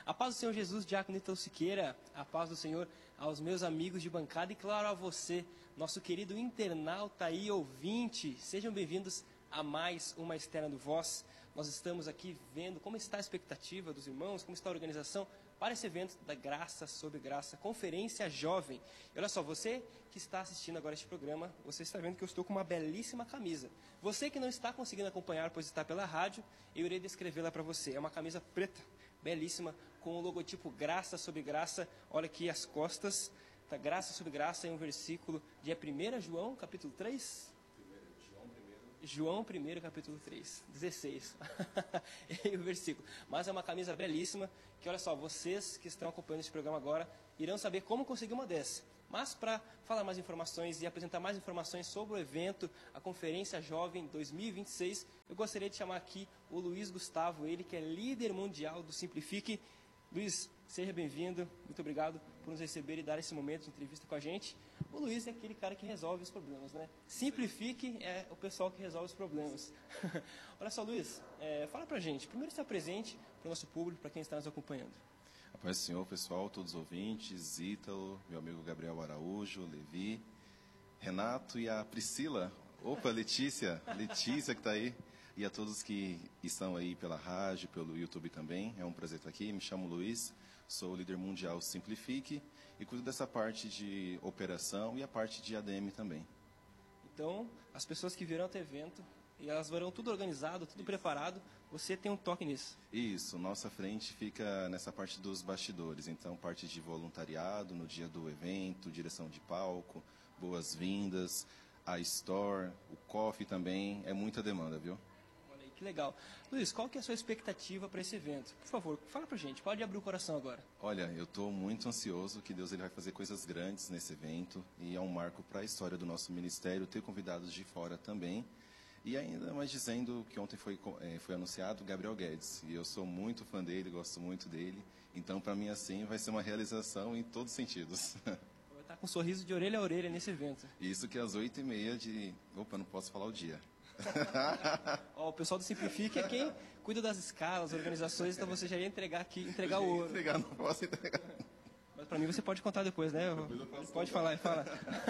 A paz do Senhor Jesus, Diácono Ítalo Siqueira, a paz do Senhor aos meus amigos de bancada e, claro, a você, nosso querido internauta e ouvinte. Sejam bem-vindos a mais uma Externa do Voz. Nós estamos aqui vendo como está a expectativa dos irmãos, como está a organização para esse evento da Graça sobre Graça, Conferência Jovem. E olha só, você que está assistindo agora este programa, você está vendo que eu estou com uma belíssima camisa. Você que não está conseguindo acompanhar, pois está pela rádio, eu irei descrevê-la para você. É uma camisa preta, belíssima, com o logotipo Graça sobre Graça. Olha aqui as costas, tá? Graça sobre Graça em um versículo de 1 João, capítulo 3. João 1, capítulo 3, 16, e o versículo. Mas é uma camisa belíssima, que olha só, vocês que estão acompanhando esse programa agora, irão saber como conseguir uma dessa. Mas para falar mais informações e apresentar mais informações sobre o evento, a Conferência Jovem 2026, eu gostaria de chamar aqui o Luiz Gustavo, ele que é líder mundial do Simplifique. Luiz, seja bem-vindo, muito obrigado por nos receber e dar esse momento de entrevista com a gente. O Luiz é aquele cara que resolve os problemas, né? Simplifique é o pessoal que resolve os problemas. Olha só, Luiz, fala pra gente, primeiro se apresente para o nosso público, para quem está nos acompanhando. A paz do Senhor, pessoal, todos os ouvintes, Ítalo, meu amigo Gabriel Araújo, Levi, Renato e a Priscila. Opa, Letícia que está aí. E a todos que estão aí pela rádio, pelo YouTube também. É um prazer estar aqui. Me chamo Luiz, sou o líder mundial Simplifique e cuido dessa parte de operação e a parte de ADM também. Então, as pessoas que virão até o evento, e elas verão tudo organizado, tudo preparado, você tem um toque nisso. Isso, nossa frente fica nessa parte dos bastidores. Então, parte de voluntariado no dia do evento, direção de palco, boas-vindas, a store, o coffee também. É muita demanda, viu? Que legal. Luiz, qual que é a sua expectativa para esse evento? Por favor, fala pra gente, pode abrir o coração agora. Olha, eu estou muito ansioso que Deus ele vai fazer coisas grandes nesse evento e é um marco para a história do nosso ministério, ter convidados de fora também. E ainda mais dizendo que ontem foi anunciado Gabriel Guedes, e eu sou muito fã dele, gosto muito dele, então para mim assim vai ser uma realização em todos os sentidos. Vai estar com um sorriso de orelha a orelha nesse evento. Isso que é às 8h30 de... Opa, não posso falar o dia. Ó, o pessoal do Simplifique é quem cuida das escalas, organizações, então você já ia entregar o ouro. Não posso entregar. Mas para mim você pode contar depois, né? Pode falar, fala.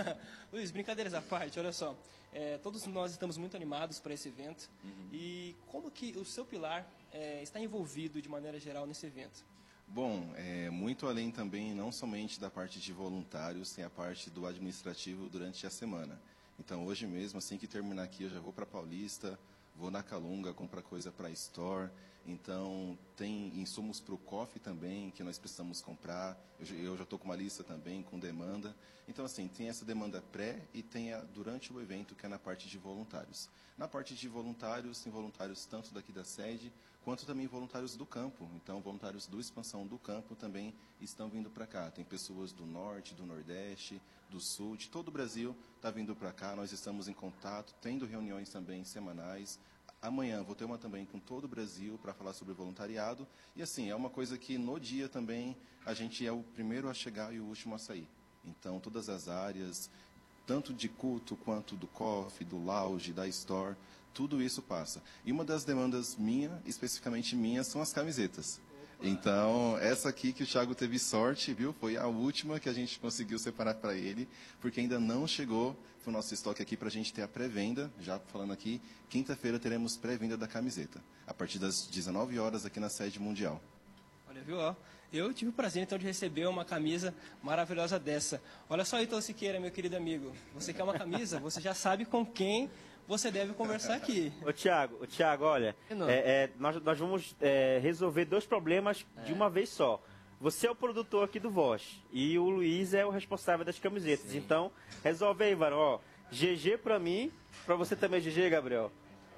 Luiz, brincadeiras à parte, olha só. Todos nós estamos muito animados para esse evento. E como que o seu pilar está envolvido de maneira geral nesse evento? Bom, muito além também, não somente da parte de voluntários, tem a parte do administrativo durante a semana. Então, hoje mesmo, assim que terminar aqui, eu já vou para Paulista, vou na Calunga comprar coisa para a Store. Então, tem insumos para o coffee também, que nós precisamos comprar. Eu já estou com uma lista também, com demanda. Então, assim, tem essa demanda pré e tem a durante o evento, que é na parte de voluntários. Na parte de voluntários, tem voluntários tanto daqui da sede, quanto também voluntários do campo. Então, voluntários do Expansão do Campo também estão vindo para cá. Tem pessoas do Norte, do Nordeste, do Sul, de todo o Brasil está vindo para cá. Nós estamos em contato, tendo reuniões também semanais. Amanhã vou ter uma também com todo o Brasil para falar sobre voluntariado. E assim, é uma coisa que no dia também a gente é o primeiro a chegar e o último a sair. Então, todas as áreas, tanto de culto quanto do coffee, do lounge, da store, tudo isso passa. E uma das demandas minha, especificamente minha, são as camisetas. Então, essa aqui que o Thiago teve sorte, viu? Foi a última que a gente conseguiu separar para ele, porque ainda não chegou para o nosso estoque aqui para a gente ter a pré-venda. Já falando aqui, quinta-feira teremos pré-venda da camiseta, a partir das 19 horas aqui na sede mundial. Olha, viu? Ó, eu tive o prazer, então, de receber uma camisa maravilhosa dessa. Olha só, Ítalo Siqueira, meu querido amigo. Você quer uma camisa? Você já sabe com quem você deve conversar aqui. Ô Thiago, olha, nós vamos resolver dois problemas de uma vez só. Você é o produtor aqui do Voz e o Luiz é o responsável das camisetas. Sim. Então, resolve aí, varão. Ó, GG pra mim, pra você também, GG, Gabriel.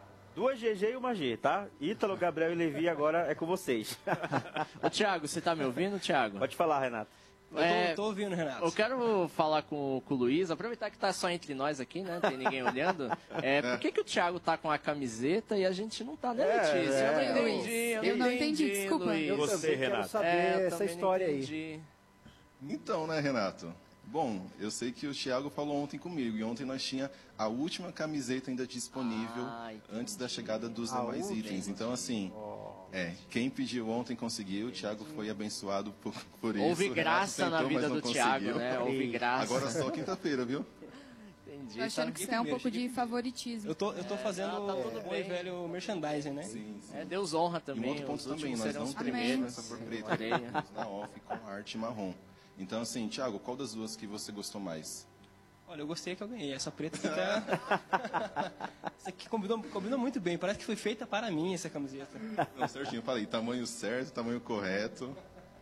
2 GG e uma G, tá? Ítalo, Gabriel e Levi agora é com vocês. Ô Thiago, você tá me ouvindo, Thiago? Pode falar, Renato. Tô ouvindo, Renato. Eu quero falar com o Luiz, aproveitar que tá só entre nós aqui, né? Não tem ninguém olhando. Por que o Thiago tá com a camiseta e a gente não tá, né, Letícia? Eu não entendi, desculpa. Luiz. Eu também quero saber essa história aí. Então, né, Renato? Bom, eu sei que o Thiago falou ontem comigo, e ontem nós tinha a última camiseta ainda disponível antes da chegada dos demais itens. Então, assim, Quem pediu ontem conseguiu, o Thiago foi abençoado por isso. Houve graça na vida do Thiago, né? Houve graça. Agora só quinta-feira, viu? Entendi. Tô achando que isso é um pouco de favoritismo. Eu tô fazendo tá tudo o bem. velho merchandising, né? Sim. Deus honra E um também. outro ponto Os também, últimos nós serão não os temos primeiros. essa cor preta, Areia. temos na off com arte marrom. Então, assim, Thiago, qual das duas que você gostou mais? Olha, eu gostei que eu ganhei. Essa preta aqui tá... Essa aqui combinou muito bem. Parece que foi feita para mim, essa camiseta. Não, certinho, falei, tamanho certo, tamanho correto.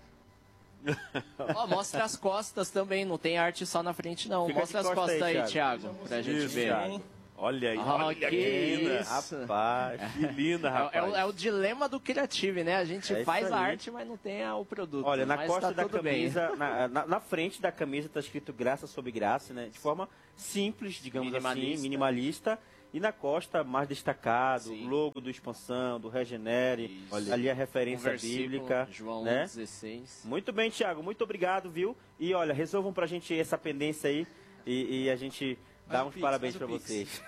Ó, mostra as costas também, não tem arte só na frente, não. Fica Mostra de as costa costas aí, aí, Thiago, pra gente Isso, ver. Thiago. Olha aí, Ah, olha que linda. isso. Rapaz, que linda, rapaz. É o dilema do criativo, né? A gente É isso faz a aí. arte, mas não tem o produto. Olha, na Mas costa tá da tudo bem. camisa, na frente da camisa está escrito graça sobre graça, né? De forma simples, digamos assim, minimalista. E na costa, mais destacado, Sim. logo do Expansão, do Regenere, Isso. ali a Um referência versículo, bíblica. João né? 16. Muito bem, Thiago, muito obrigado, viu? E olha, resolvam pra gente essa pendência aí e a gente dá uns parabéns pra vocês.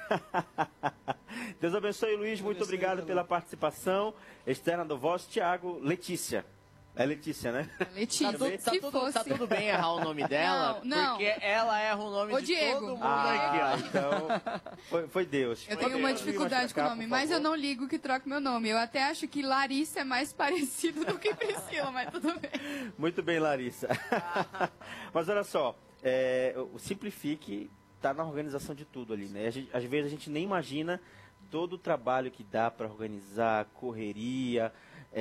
Deus abençoe, Luiz, muito obrigado pela participação externa do Voz. Thiago, Letícia. É Letícia, né? Letícia, se fosse... Tá tudo bem errar o nome dela, Não. porque ela erra o nome Ô, de Diego. todo mundo Ah, aqui, ó. então foi Deus. Eu Foi tenho uma Deus. dificuldade com o Cá, nome, por mas eu favor. não ligo que troque meu nome. Eu até acho que Larissa é mais parecido do que Priscila, mas tudo bem. Muito bem, Larissa. Mas olha só, o Simplifique está na organização de tudo ali, né? Às vezes a gente nem imagina todo o trabalho que dá para organizar, correria,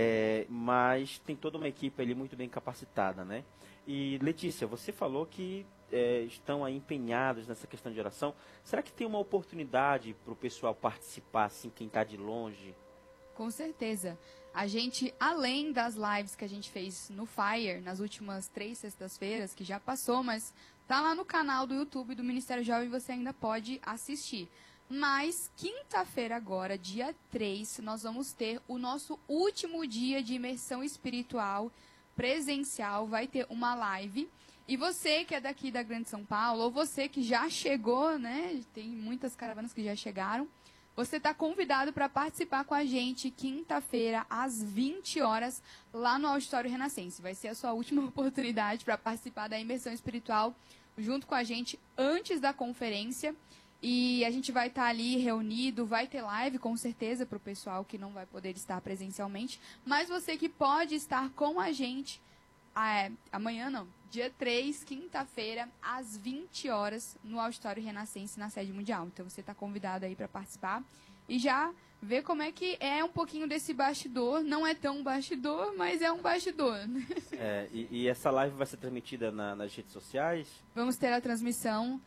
mas tem toda uma equipe ali muito bem capacitada, né? E Letícia, você falou que estão aí empenhados nessa questão de oração. Será que tem uma oportunidade para o pessoal participar, assim, quem está de longe? Com certeza. A gente, além das lives que a gente fez no Fire, nas últimas 3 sextas-feiras, que já passou, mas tá lá no canal do YouTube do Ministério Jovem, você ainda pode assistir. Mas, quinta-feira agora, dia 3, nós vamos ter o nosso último dia de imersão espiritual presencial. Vai ter uma live. E você que é daqui da Grande São Paulo, ou você que já chegou, né? Tem muitas caravanas que já chegaram. Você está convidado para participar com a gente quinta-feira, às 20 horas, lá no Auditório Renascense. Vai ser a sua última oportunidade para participar da imersão espiritual junto com a gente antes da conferência. E a gente vai estar ali reunido, vai ter live com certeza para o pessoal que não vai poder estar presencialmente. Mas você que pode estar com a gente amanhã não, dia 3, quinta-feira, às 20 horas, no Auditório Renascense, na sede mundial. Então você está convidado aí para participar e já ver como é que é um pouquinho desse bastidor. Não é tão bastidor, mas é um bastidor. E essa live vai ser transmitida nas redes sociais? Vamos ter a transmissão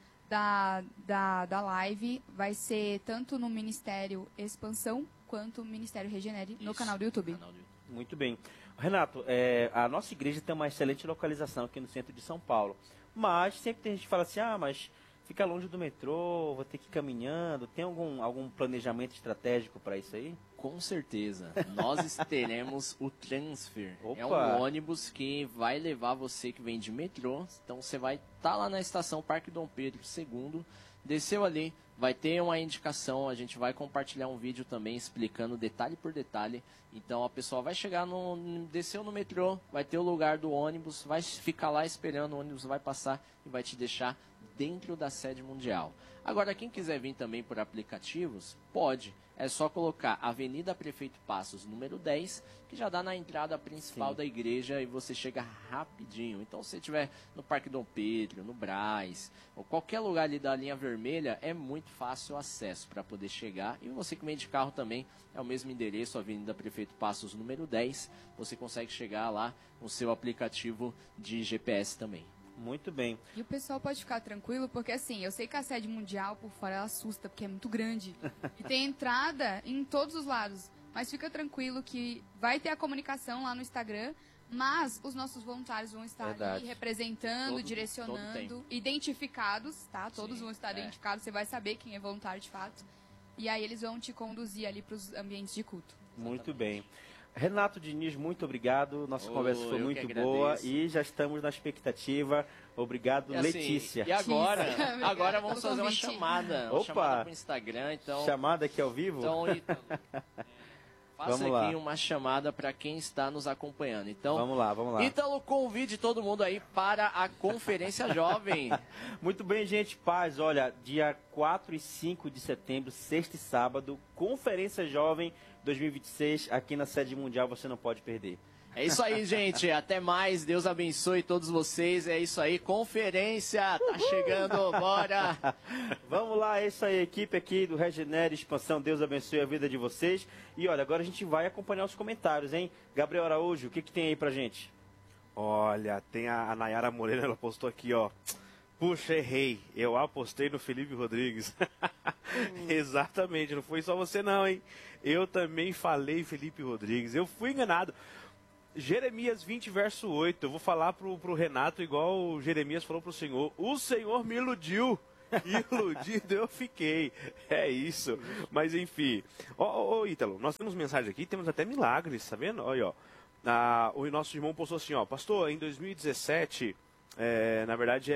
da live. Vai ser tanto no Ministério Expansão quanto no Ministério Regenere no canal do YouTube. Muito bem. Renato, a nossa igreja tem uma excelente localização aqui no centro de São Paulo. Mas sempre tem gente que fala assim, mas fica longe do metrô, vou ter que ir caminhando. Tem algum planejamento estratégico para isso aí? Com certeza. Nós teremos o Transfer. Opa. É um ônibus que vai levar você que vem de metrô. Então você vai estar lá na estação Parque Dom Pedro II, desceu ali, vai ter uma indicação, a gente vai compartilhar um vídeo também explicando detalhe por detalhe. Então a pessoa vai chegar desceu no metrô, vai ter o lugar do ônibus, vai ficar lá esperando, o ônibus vai passar e vai te deixar dentro da sede mundial. Agora, quem quiser vir também por aplicativos, pode. É só colocar Avenida Prefeito Passos, número 10, que já dá na entrada principal da igreja e você chega rapidinho. Então, se você estiver no Parque Dom Pedro, no Brás, ou qualquer lugar ali da linha vermelha, é muito fácil o acesso para poder chegar. E você que vem de carro também, é o mesmo endereço, Avenida Prefeito Passos, número 10. Você consegue chegar lá no seu aplicativo de GPS também. Muito bem. E o pessoal pode ficar tranquilo, porque assim, eu sei que a sede mundial por fora ela assusta, porque é muito grande. E tem entrada em todos os lados. Mas fica tranquilo que vai ter a comunicação lá no Instagram, mas os nossos voluntários vão estar ali representando, direcionando, identificados, tá? Todos vão estar identificados, você vai saber quem é voluntário de fato. E aí eles vão te conduzir ali para os ambientes de culto. Muito bem. Renato Diniz, muito obrigado. Nossa conversa foi muito boa e já estamos na expectativa. Obrigado, assim, Letícia. E agora vamos fazer uma chamada. Uma chamada pro Instagram. Então, chamada aqui ao vivo? Então, Passa aqui uma chamada para quem está nos acompanhando. Então, vamos lá. Ítalo, convide todo mundo aí para a Conferência Jovem. Muito bem, gente. Paz, olha, dia 4 e 5 de setembro, sexta e sábado, Conferência Jovem 2026, aqui na sede mundial, você não pode perder. É isso aí, gente. Até mais. Deus abençoe todos vocês. É isso aí. Conferência. Tá chegando. Bora. Vamos lá. É isso aí. Equipe aqui do Regenere Expansão. Deus abençoe a vida de vocês. E olha, agora a gente vai acompanhar os comentários, hein? Gabriel Araújo, o que tem aí pra gente? Olha, tem a Nayara Moreira, ela postou aqui, ó. Puxa, errei. Eu apostei no Felipe Rodrigues. Exatamente. Não foi só você não, hein? Eu também falei Felipe Rodrigues. Eu fui enganado. Jeremias 20, verso 8. Eu vou falar pro Renato igual o Jeremias falou pro Senhor. O Senhor me iludiu. Iludido eu fiquei. É isso. Mas enfim. Ô, Ítalo, nós temos mensagem aqui, temos até milagres, tá vendo? Olha, ó. O nosso irmão postou assim, ó. Pastor, em 2017, na verdade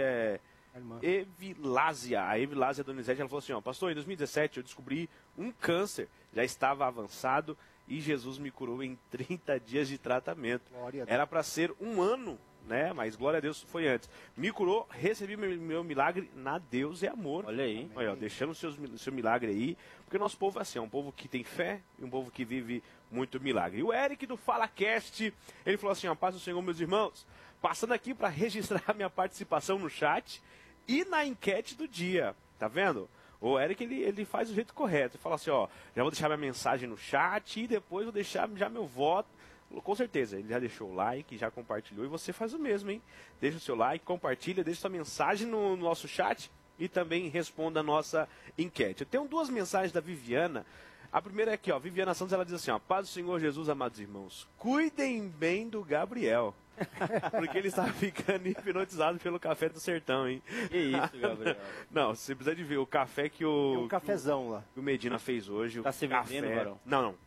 Evilásia. A Evilásia Donizete, ela falou assim, ó. Pastor, em 2017 eu descobri um câncer. Já estava avançado. E Jesus me curou em 30 dias de tratamento. Era para ser um ano, né? Mas glória a Deus foi antes. Me curou, recebi meu milagre na Deus e amor. Olha aí. Olha, ó, deixando o seu milagre aí. Porque nosso povo é assim, é um povo que tem fé e um povo que vive muito milagre. E o Eric do FalaCast, ele falou assim, ó, paz do Senhor, meus irmãos. Passando aqui para registrar minha participação no chat e na enquete do dia. Tá vendo? O Eric, ele faz do jeito correto. Ele fala assim, ó, já vou deixar minha mensagem no chat e depois vou deixar já meu voto. Com certeza, ele já deixou o like, já compartilhou e você faz o mesmo, hein? Deixa o seu like, compartilha, deixa sua mensagem no nosso chat e também responda a nossa enquete. Eu tenho duas mensagens da Viviana. A primeira é aqui, ó, Viviana Santos, ela diz assim, ó, paz do Senhor Jesus, amados irmãos, cuidem bem do Gabriel. Porque ele estava ficando hipnotizado pelo café do sertão, hein? Que isso, Gabriel? Não, você precisa de ver o café que o... Tem um cafezão lá. Que o Medina fez hoje. Tá se vendendo, Varão? Não.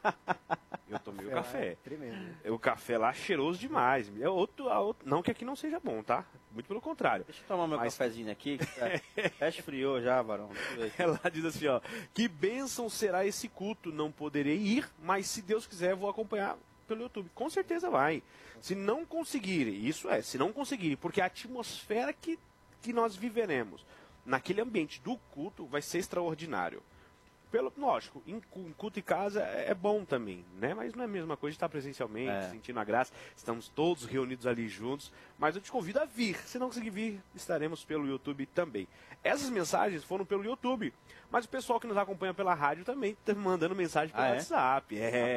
Eu tomei o café. Tremendo. O café lá cheiroso demais. É outro... Não que aqui não seja bom, tá? Muito pelo contrário. Deixa eu tomar meu cafezinho aqui, que tá esfriou já, Varão. Ela diz assim, ó, que bênção será esse culto? Não poderei ir, mas se Deus quiser eu vou acompanhar pelo YouTube. Com certeza vai. Se não conseguirem, se não conseguirem, porque a atmosfera que nós viveremos naquele ambiente do culto vai ser extraordinário. Lógico, em culto em casa é bom também, né? Mas não é a mesma coisa de estar presencialmente, sentindo a graça. Estamos todos reunidos ali juntos. Mas eu te convido a vir. Se não conseguir vir, estaremos pelo YouTube também. Essas mensagens foram pelo YouTube. Mas o pessoal que nos acompanha pela rádio também está mandando mensagem pelo WhatsApp.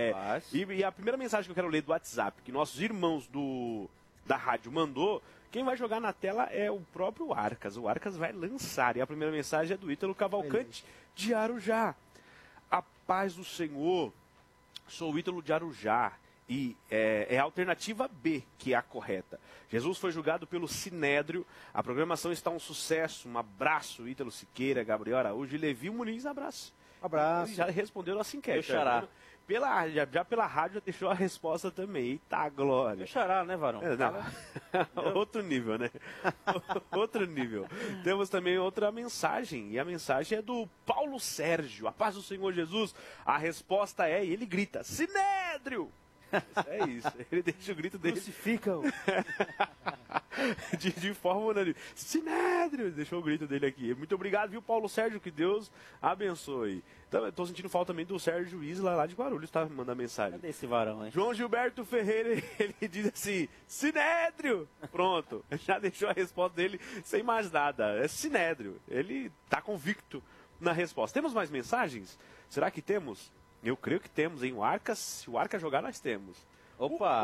E a primeira mensagem que eu quero ler do WhatsApp, que nossos irmãos da rádio mandou, quem vai jogar na tela é o próprio Arcas. O Arcas vai lançar. E a primeira mensagem é do Ítalo Cavalcante de Arujá. A paz do Senhor. Sou o Ítalo de Arujá. E é a alternativa B que é a correta. Jesus foi julgado pelo Sinédrio. A programação está um sucesso. Um abraço, Ítalo Siqueira, Gabriel Araújo e Levi Muniz. Abraço. Abraço. Já respondeu nossa enquete. Xará. Já pela rádio já deixou a resposta também. Eita glória. Xará, né, Varão? Outro nível, né? Outro nível. Temos também outra mensagem. E a mensagem é do Paulo Sérgio. A paz do Senhor Jesus. A resposta é, e ele grita, Sinédrio! É isso. Ele deixa o grito dele. Crucificam. de forma unânime. Sinédrio! Deixou o grito dele aqui. Muito obrigado, viu, Paulo Sérgio? Que Deus abençoe. Estou sentindo falta também do Sérgio Isla lá de Guarulhos, tá? Mandando mensagem. Cadê esse Varão, hein? João Gilberto Ferreira, ele diz assim, Sinédrio! Pronto. Já deixou a resposta dele sem mais nada. É Sinédrio. Ele está convicto na resposta. Temos mais mensagens? Será que temos? Eu creio que temos, hein? Se o Arca jogar, nós temos. Opa!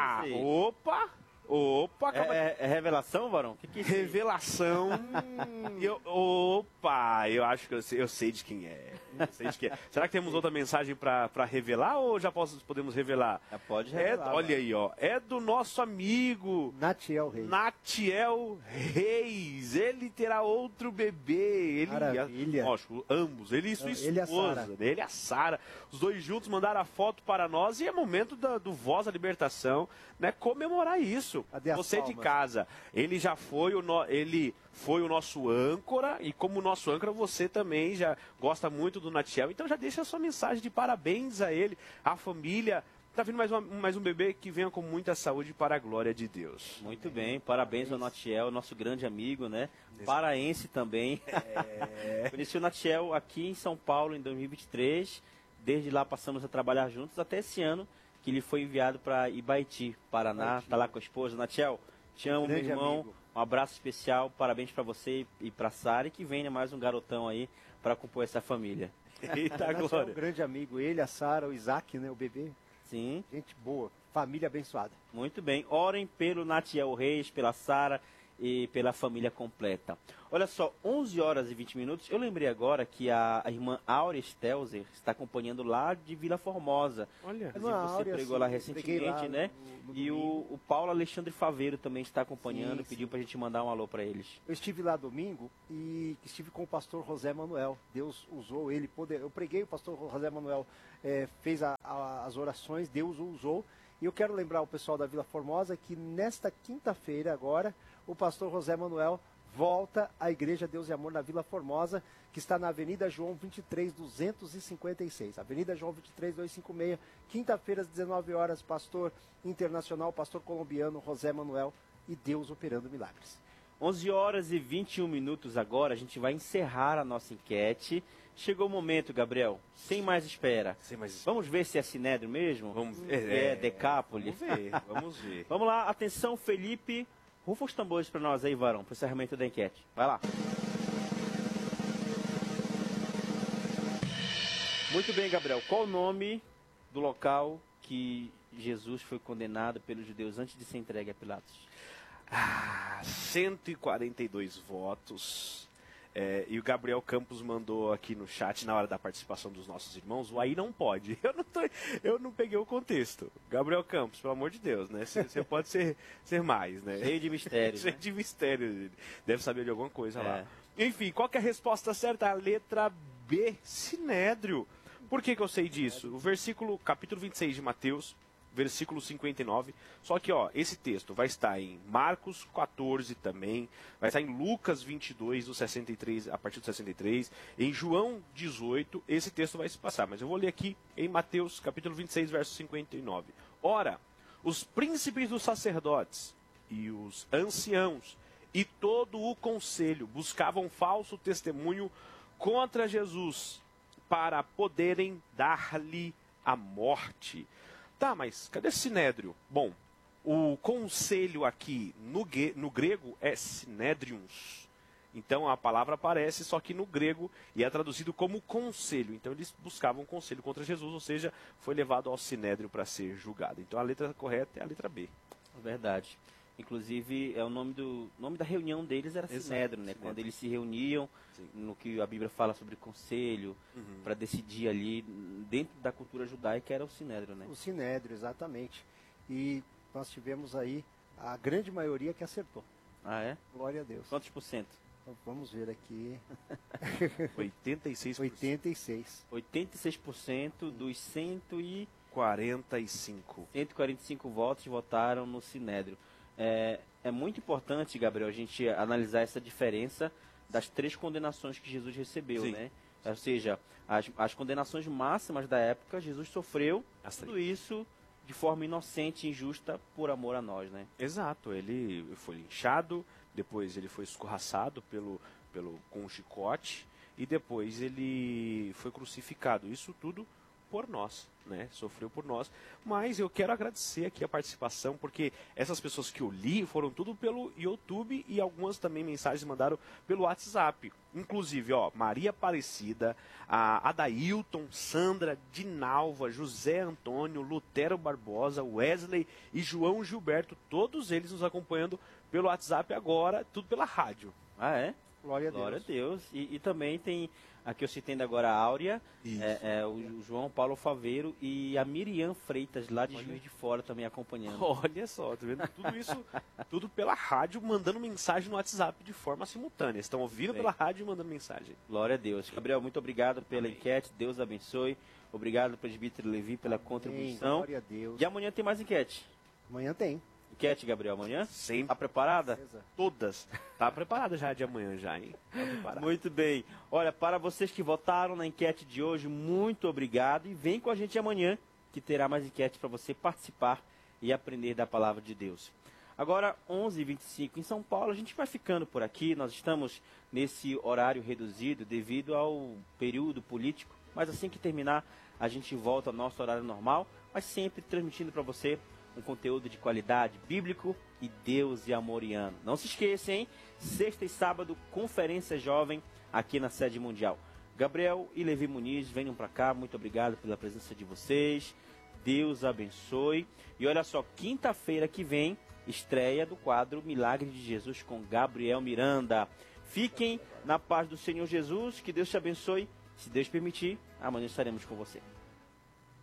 Opa! É revelação, Varão? Que Revelação. Eu acho que eu sei de quem é. Será que temos outra mensagem para revelar ou já podemos revelar? Já pode revelar. Olha aí, ó. É do nosso amigo Natiel Reis. Ele terá outro bebê. Maravilha. Lógico, ambos. Ele e sua Ele esposa. Ele e a Sara. Os dois juntos mandaram a foto para nós e é momento do Voz da Libertação, né, comemorar isso. isso. Cadê as Você de palmas? casa, ele já foi ele foi o nosso âncora, e como nosso âncora, você também já gosta muito do Natiel, então já deixa a sua mensagem de parabéns a ele, à família. Tá vindo mais um bebê que venha com muita saúde para a glória de Deus. Muito bem, parabéns ao Natiel, nosso grande amigo, né? Paraense também. Conheci o Natiel aqui em São Paulo em 2023. Desde lá passamos a trabalhar juntos até esse ano que ele foi enviado para Ibaiti, Paraná. Tá lá com a esposa. Natiel, te amo, meu Grande irmão. amigo. Um abraço especial, parabéns para você e para Sara, e que venha mais um garotão aí para compor essa família. Eita, É um glória. grande amigo, ele, a Sara, o Isaac, né, o bebê. Sim. Gente boa, família abençoada. Muito bem. Orem pelo Natiel Reis, pela Sara e pela família completa. Olha só, 11 horas e 20 minutos. Eu lembrei agora que a irmã Áurea Stelzer está acompanhando lá de Vila Formosa. Olha. Inclusive, Irmã você Áurea, pregou sim, lá eu preguei recentemente, lá né? no E domingo. o Paulo Alexandre Faveiro também está acompanhando, Sim, pediu sim. para a gente mandar um alô para eles. Eu estive lá domingo e estive com o pastor José Manuel. Deus usou ele. Eu preguei, o pastor José Manuel fez as orações, Deus o usou. E eu quero lembrar o pessoal da Vila Formosa que nesta quinta-feira agora, o pastor José Manuel volta à Igreja Deus e Amor na Vila Formosa, que está na Avenida João 23, 256. Avenida João 23, 256. Quinta-feira, às 19 horas, pastor internacional, pastor colombiano José Manuel e Deus operando milagres. 11 horas e 21 minutos agora, a gente vai encerrar a nossa enquete. Chegou o momento, Gabriel, sem mais espera. Sem mais Vamos ver se é Sinédrio mesmo? Vamos Decápole? Vamos ver. Vamos lá, atenção, Felipe. Rufa os tambores para nós aí, varão, para o encerramento da enquete. Vai lá. Muito bem, Gabriel. Qual o nome do local que Jesus foi condenado pelos judeus antes de ser entregue a Pilatos? 142 votos. E o Gabriel Campos mandou aqui no chat, na hora da participação dos nossos irmãos, o aí não pode. Eu não peguei o contexto. Gabriel Campos, pelo amor de Deus, né? Você pode ser mais, né? Cheio de mistérios. Cheio Né? de mistério. Deve saber de alguma coisa É. lá. Enfim, qual que é a resposta certa? A letra B, Sinédrio. Por que eu sei disso? O versículo, capítulo 26 de Mateus, versículo 59. Só que, ó, esse texto vai estar em Marcos 14 também, vai estar em Lucas 22, do 63, a partir do 63, em João 18, esse texto vai se passar. Mas eu vou ler aqui em Mateus, capítulo 26, verso 59. Ora, os príncipes dos sacerdotes e os anciãos e todo o conselho buscavam falso testemunho contra Jesus para poderem dar-lhe a morte. Tá, mas cadê Sinédrio? Bom, o conselho aqui no grego é Sinédrions. Então a palavra aparece só que no grego e é traduzido como conselho. Então eles buscavam conselho contra Jesus, ou seja, foi levado ao Sinédrio para ser julgado. Então a letra correta é a letra B. Verdade. Inclusive, o nome da reunião deles era Exato, Sinédrio, né? Sinédrio. Quando eles se reuniam, Sim. no que a Bíblia fala sobre conselho, para decidir ali, dentro da cultura judaica, era o Sinédrio, né? O Sinédrio, exatamente. E nós tivemos aí a grande maioria que acertou. Ah, é? Glória a Deus. Quantos por cento? Então, vamos ver aqui. 86%. 86. 86% dos 45. 145 votos votaram no Sinédrio. É muito importante, Gabriel, a gente analisar essa diferença das 3 condenações que Jesus recebeu, Sim. né? Ou seja, as condenações máximas da época, Jesus sofreu tudo isso de forma inocente e injusta por amor a nós, né? Exato, ele foi linchado, depois ele foi escorraçado com um chicote e depois ele foi crucificado. Isso tudo por nós, né? Sofreu por nós. Mas eu quero agradecer aqui a participação, porque essas pessoas que eu li foram tudo pelo YouTube e algumas também mensagens mandaram pelo WhatsApp. Inclusive, ó, Maria Aparecida, a Adailton, Sandra, Dinalva, José Antônio, Lutero Barbosa, Wesley e João Gilberto, todos eles nos acompanhando pelo WhatsApp agora, tudo pela rádio. Ah, é? Glória a Deus. Glória a Deus. E também tem, aqui eu citei agora a Áurea, o João Paulo Faveiro e a Miriam Freitas, lá de Juiz de Fora, também acompanhando. Olha só, tá vendo? Tudo isso, tudo pela rádio, mandando mensagem no WhatsApp de forma simultânea. Estão ouvindo Bem. pela rádio e mandando mensagem. Glória a Deus. Gabriel, muito obrigado pela Amém. enquete. Deus abençoe. Obrigado, presbítero Levi, pela contribuição. Glória a Deus. E amanhã tem mais enquete. Amanhã tem. enquete, Gabriel, amanhã? Sempre. Tá preparada? Todas. Tá preparada já de amanhã já, hein? Tá preparada. Muito bem. Olha, para vocês que votaram na enquete de hoje, muito obrigado. E vem com a gente amanhã, que terá mais enquete para você participar e aprender da palavra de Deus. Agora, 11h25 em São Paulo, a gente vai ficando por aqui. Nós estamos nesse horário reduzido devido ao período político. Mas assim que terminar, a gente volta ao nosso horário normal, mas sempre transmitindo para você um conteúdo de qualidade bíblico e Deus e amoriano. Não se esqueça, hein? Sexta e sábado, Conferência Jovem aqui na sede mundial. Gabriel e Levi Muniz, venham para cá. Muito obrigado pela presença de vocês. Deus abençoe. E olha só, quinta-feira que vem, estreia do quadro Milagre de Jesus com Gabriel Miranda. Fiquem na paz do Senhor Jesus. Que Deus te abençoe. Se Deus permitir, amanhã estaremos com você.